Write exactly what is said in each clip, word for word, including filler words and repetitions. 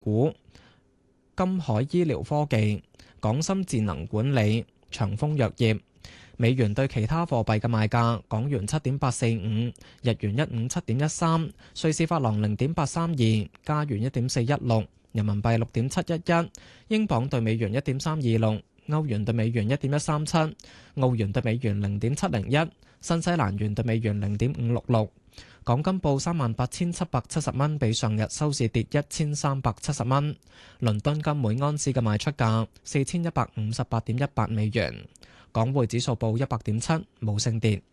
股、金海醫療科技、港深智能管理、長豐藥業。美元對其他貨幣嘅賣價：港元七點八四五，日元一五七點一三，瑞士法郎零點八三二，加元一點四一六，人民幣六點七一一，英鎊對美元一點三二六，歐元對美元一點一三七，澳元對美元零點七零一，新西蘭元對美元零點五六六。港金報三萬八千七百七十蚊，比上日收市跌一千三百七十蚊。倫敦金每安士嘅賣出價四千一百五十八點一八美元。港匯指數報一百點七，冇升跌。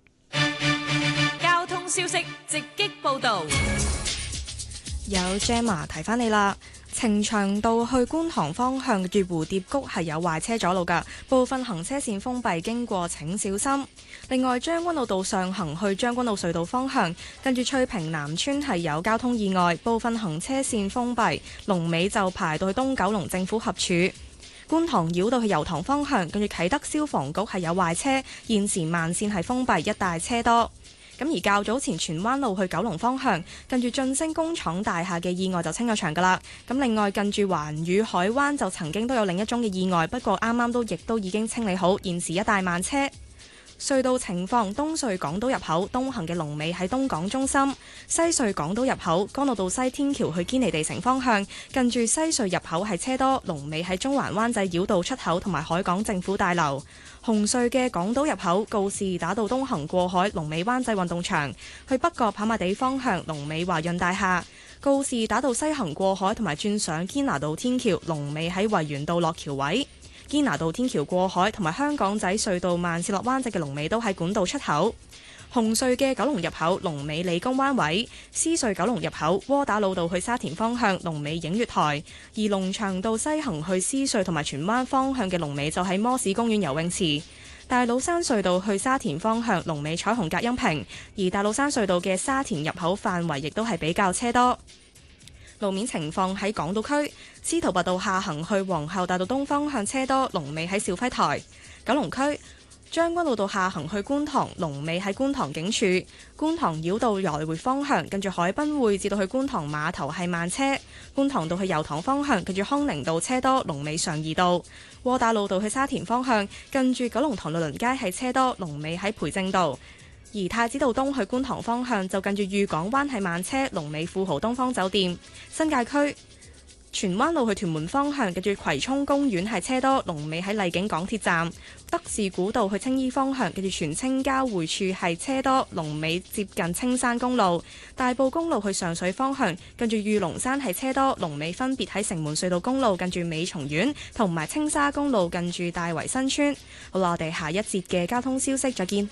交通消息直擊報導。 有 Gemma 提翻你啦，呈祥道去觀塘方向住蝴蝶谷係有壞車阻路㗎，部分行車線封閉，經過請小心。另外，將軍澳道上行去將軍澳隧道方向，跟住翠屏南村係有交通意外，部分行車線封閉，龍尾就排到去東九龍政府合署。觀塘繞道去油塘方向，跟住啟德消防局係有壞車，現時慢線係封閉，一帶車多。咁而較早前荃灣路去九龍方向，近住晉升工廠大廈嘅意外就清咗場㗎啦。咁另外近住環宇海灣就曾經都有另一宗嘅意外，不過啱啱都亦都已經清理好，現時一帶慢車。隧道情況：東隧港島入口東行嘅龍尾喺東港中心；西隧港島入口干諾道西天橋去堅尼地城方向，近住西隧入口係車多，龍尾喺中環灣仔繞道出口同埋海港政府大樓。紅隧嘅港島入口告士打道東行過海，龍尾灣仔運動場；去北角跑馬地方向，龍尾華潤大廈。告士打道西行過海同埋轉上堅拿道天橋，龍尾喺維園道落橋位。堅拿道天橋過海同埋香港仔隧道慢線落灣仔嘅龍尾都喺管道出口。紅隧嘅九龍入口龍尾理工灣位，獅隧九龍入口窩打老道去沙田方向龍尾映月台，而龍翔道西行去獅隧同埋荃灣方向嘅龍尾就喺摩士公園游泳池。大老山隧道去沙田方向龍尾彩虹隔音屏，而大老山隧道嘅沙田入口範圍亦都係比較車多。路面情況喺港島區，司徒拔道下行去皇后大道東方向車多，龍尾喺肇輝台；九龍區將軍澳道下行去觀塘，龍尾喺觀塘警署；觀塘繞道來回方向，近住海濱匯至到去觀塘碼頭係慢車；觀塘道去油塘方向，近住康寧道車多，龍尾上怡道；窩打老道去沙田方向，近住九龍塘律倫街係車多，龍尾喺培正道。而太子道東去觀塘方向就近住裕港灣係慢車，龍尾富豪東方酒店。新界區荃灣路去屯門方向近住葵涌公園係車多，龍尾喺荔景港鐵站。德士古道去青衣方向近住荃青交匯處係車多，龍尾接近青山公路。大埔公路去上水方向近住御龍山係車多，龍尾分別喺城門隧道公路近住美松苑同埋青沙公路近住大圍新村。好啦，我哋下一節嘅交通消息再見。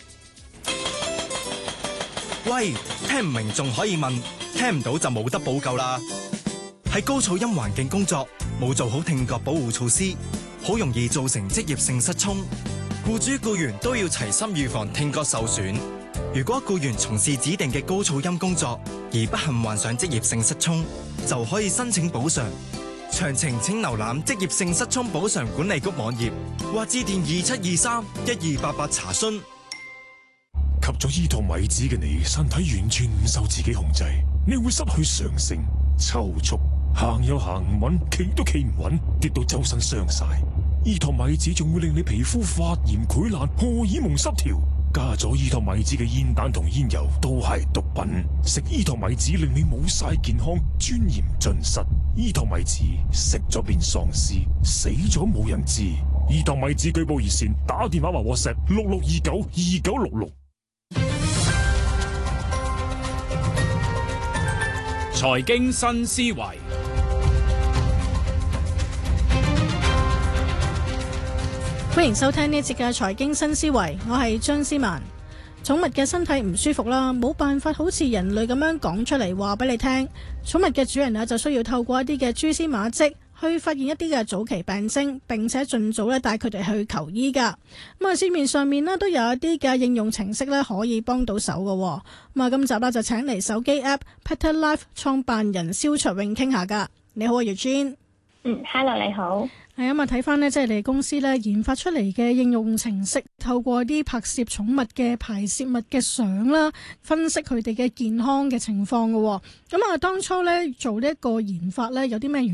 喂，聽唔明仲可以問，聽唔到就冇得補救啦。喺高噪音環境工作，冇做好聽覺保護措施，好容易造成職業性失聰。僱主僱員都要齊心預防聽覺受損。如果僱員從事指定嘅高噪音工作而不幸患上職業性失聰，就可以申請補償。詳情請瀏覽職業性失聰補償管理局網頁或致電二七二三一二八八查詢。 吸咗依托米子嘅你，身體完全唔受自己控制，你會失去常性、抽搐，行又行唔穩，企都企唔穩，跌到周身傷晒。依托米子仲會令你皮膚發炎、潰爛、荷爾蒙失調。加咗依托米子嘅煙彈同煙油都係毒品，食依托米子令你冇晒健康，尊嚴盡失。依托米子食咗變喪屍，死咗冇人知。依托米子舉報熱線，打電話或 WhatsApp 六六二九二九六六。 財經新思維， 歡迎收聽呢一節嘅財經新思維，我係張思曼。寵物嘅身體唔舒服啦，冇辦法好似人類咁樣講出嚟話俾你聽。寵物嘅主人啊，就需要透過一啲嘅蛛絲馬跡去發現一啲嘅早期病徵，並且盡早咧帶佢哋去求醫噶。咁啊，市面上面咧都有一啲嘅應用程式咧可以幫到手噶。咁啊，今集啦就請嚟手機 App Petter Life 創辦人蕭卓穎傾下噶。你好啊 Eugene。 嗯 ，Hello 你好。 係咁啊，睇翻呢，即係你哋公司咧研發出嚟嘅應用程式，透過啲拍攝寵物嘅排泄物嘅相啦，分析佢哋嘅健康嘅情況嘅。咁啊，當初咧做呢一個研發咧，有啲咩原